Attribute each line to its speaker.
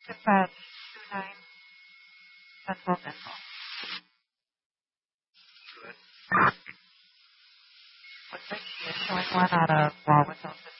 Speaker 1: Dispatch 29 Central Dental. Looks like she is showing one out of Wawasell